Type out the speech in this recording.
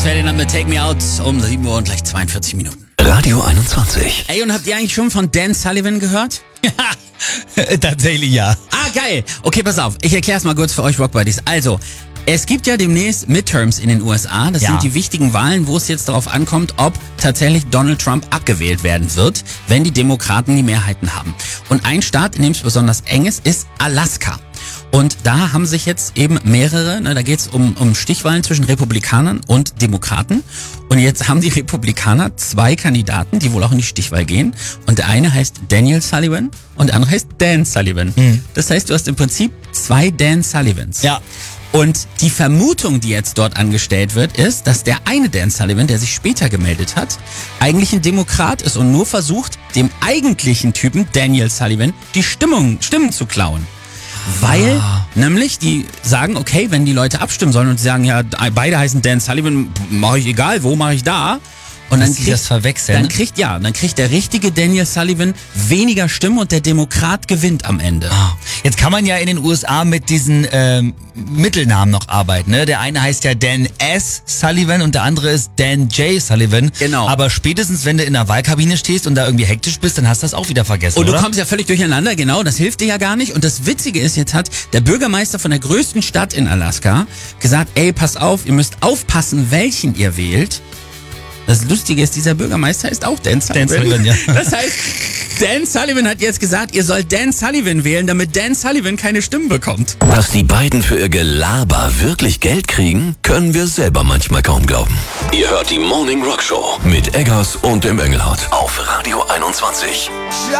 Franz Ferdinand mit Take Me Out um 7 Uhr und gleich 42 Minuten. Radio 21. Ey, und habt ihr eigentlich schon von Dan Sullivan gehört? Tatsächlich ja. Ah, geil. Okay, pass auf. Ich erkläre es mal kurz für euch Rock Buddies. Also, es gibt ja demnächst Midterms in den USA. Das sind die wichtigen Wahlen, wo es jetzt darauf ankommt, ob tatsächlich Donald Trump abgewählt werden wird, wenn die Demokraten die Mehrheiten haben. Und ein Staat, in dem es besonders eng ist, ist Alaska. Und da haben sich jetzt eben mehrere, da geht es um Stichwahlen zwischen Republikanern und Demokraten. Und jetzt haben die Republikaner 2 Kandidaten, die wohl auch in die Stichwahl gehen. Und der eine heißt Daniel Sullivan und der andere heißt Dan Sullivan. Das heißt, du hast im Prinzip 2 Dan Sullivans. Ja. Und die Vermutung, die jetzt dort angestellt wird, ist, dass der eine Dan Sullivan, der sich später gemeldet hat, eigentlich ein Demokrat ist und nur versucht, dem eigentlichen Typen Daniel Sullivan die Stimmen zu klauen. Weil nämlich die sagen, okay, wenn die Leute abstimmen sollen und sie sagen, ja, beide heißen Dan Sullivan, mache ich egal, wo mache ich da? Und dann das verwechseln. Dann kriegt der richtige Daniel Sullivan weniger Stimmen und der Demokrat gewinnt am Ende. Jetzt kann man ja in den USA mit diesen Mittelnamen noch arbeiten. Ne? Der eine heißt ja Dan S. Sullivan und der andere ist Dan J. Sullivan. Genau. Aber spätestens, wenn du in der Wahlkabine stehst und da irgendwie hektisch bist, dann hast du das auch wieder vergessen, Und du oder? kommst ja völlig durcheinander, genau, das hilft dir ja gar nicht. Und das Witzige ist, jetzt hat der Bürgermeister von der größten Stadt in Alaska gesagt, ey, pass auf, ihr müsst aufpassen, welchen ihr wählt. Das Lustige ist, dieser Bürgermeister ist auch Dan Sullivan. Dan Sullivan, ja. Das heißt, Dan Sullivan hat jetzt gesagt, ihr sollt Dan Sullivan wählen, damit Dan Sullivan keine Stimmen bekommt. Dass die beiden für ihr Gelaber wirklich Geld kriegen, können wir selber manchmal kaum glauben. Ihr hört die Morning Rock Show mit Eggers und dem Engelhardt auf Radio 21.